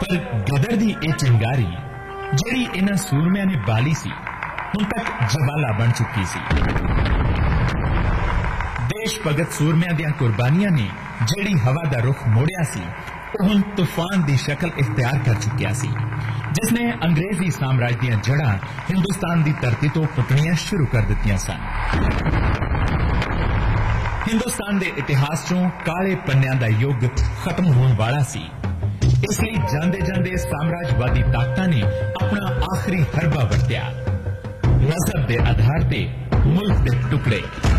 पर गदर दी ये चिंगारी जिहड़ी इन्हां सूरमियां ने बाली सी हुण तक जवाला बन चुकी सी। देश भगत सूरमियां दियां कुर्बानियां ने जिहड़ी हवा दा रुख मोड़िया सी हुण तूफान दी शक्ल इख्तियार कर चुकिया सी, जिसने अंग्रेजी साम्राज दियां जड़ां हिंदुस्तान दी धरती तो पुटणियां शुरू कर दित्तियां सन। हिंदुस्तान दे इतिहास चों काले पन्नियां दा युग खत्म होने वाला सी, इसलिए जांदे जांदे साम्राजवादी ताकतां ने अपना आखिरी हरबा वरत्या। मजहब दे आधार ते मुल्क दे टुकड़े।